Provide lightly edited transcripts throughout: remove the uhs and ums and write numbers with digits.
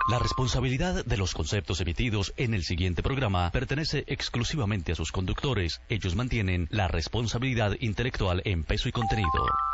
La responsabilidad de los conceptos emitidos en el siguiente programa pertenece exclusivamente a sus conductores. Ellos mantienen la responsabilidad intelectual en peso y contenido.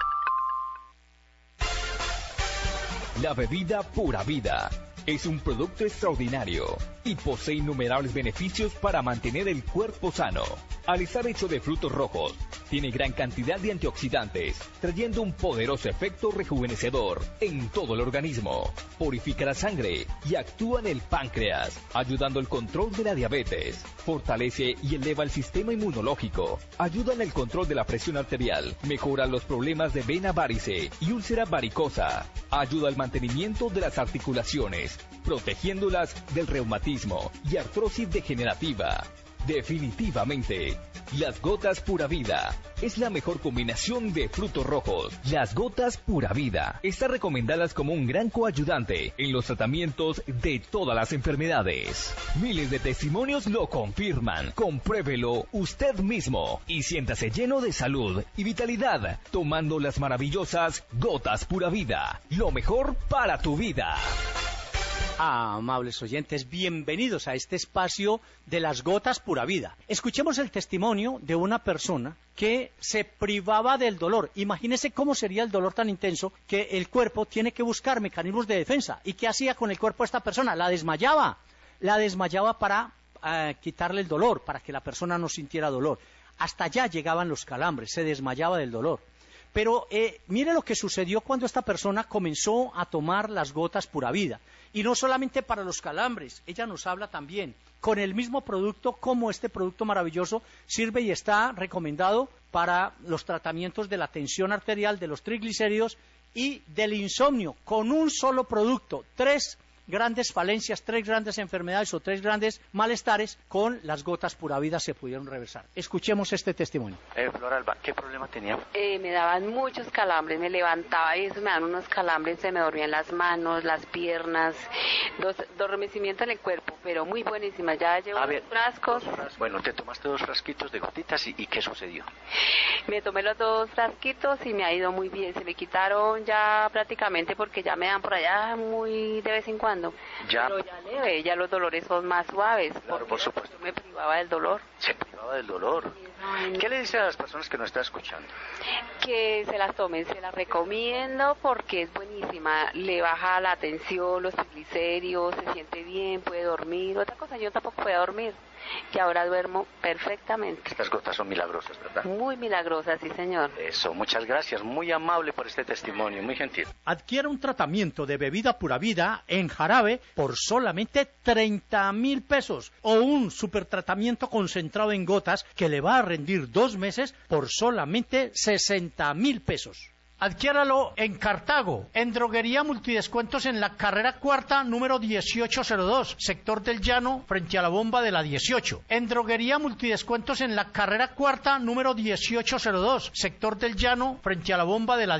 La bebida Pura Vida es un producto extraordinario y posee innumerables beneficios para mantener el cuerpo sano. Al estar hecho de frutos rojos, tiene gran cantidad de antioxidantes, trayendo un poderoso efecto rejuvenecedor en todo el organismo. Purifica la sangre y actúa en el páncreas, ayudando al control de la diabetes. Fortalece y eleva el sistema inmunológico. Ayuda en el control de la presión arterial. Mejora los problemas de vena varice y úlcera varicosa. Ayuda al mantenimiento de las articulaciones, protegiéndolas del reumatismo y artrosis degenerativa. Definitivamente, las gotas Pura Vida es la mejor combinación de frutos rojos. Las gotas Pura Vida están recomendadas como un gran coayudante en los tratamientos de todas las enfermedades. Miles de testimonios lo confirman. Compruébelo usted mismo y siéntase lleno de salud y vitalidad tomando las maravillosas gotas Pura Vida. Lo mejor para tu vida. Amables oyentes, bienvenidos a este espacio de las gotas Pura Vida. Escuchemos el testimonio de una persona que se privaba del dolor. Imagínese cómo sería el dolor tan intenso que el cuerpo tiene que buscar mecanismos de defensa. ¿Y qué hacía con el cuerpo esta persona? La desmayaba para quitarle el dolor, para que la persona no sintiera dolor. Hasta allá llegaban los calambres, se desmayaba del dolor. Pero mire lo que sucedió cuando esta persona comenzó a tomar las gotas Pura Vida. Y no solamente para los calambres, ella nos habla también con el mismo producto, cómo este producto maravilloso sirve y está recomendado para los tratamientos de la tensión arterial, de los triglicéridos y del insomnio, con un solo producto. 3 grandes falencias, 3 grandes enfermedades o 3 grandes malestares con las gotas Pura Vida se pudieron reversar. Escuchemos este testimonio. Flor Alba, ¿qué problema tenía? Me daban muchos calambres, me levantaba y eso me daban unos calambres, se me dormían las manos, las piernas, adormecimiento en el cuerpo, pero muy buenísima. Ya llevo 2 frascos. Bueno, te tomaste 2 frasquitos de gotitas y ¿qué sucedió? Me tomé los 2 frasquitos y me ha ido muy bien, se me quitaron ya prácticamente porque ya me dan por allá muy de vez en cuando. Pero ya leve, ya los dolores son más suaves. Claro, por supuesto. Yo me privaba del dolor. Se privaba del dolor. ¿Qué le dice a las personas que nos están escuchando? Que se las tomen, se las recomiendo porque es buenísima. Le baja la tensión, los triglicéridos, se siente bien, puede dormir. Otra cosa, yo tampoco puedo dormir, que ahora duermo perfectamente. Estas gotas son milagrosas, ¿verdad? Muy milagrosas, sí señor. Eso, muchas gracias, muy amable por este testimonio, muy gentil. Adquiera un tratamiento de bebida Pura Vida en jarabe por solamente 30,000 pesos o un supertratamiento concentrado en gotas que le va a rendir 2 meses por solamente 60,000 pesos. Adquiéralo en Cartago, en Droguería Multidescuentos en la carrera 4ª, número 1802, sector del Llano, frente a la bomba de la 18. En Droguería Multidescuentos en la carrera 4ª, número 1802, sector del Llano, frente a la bomba de la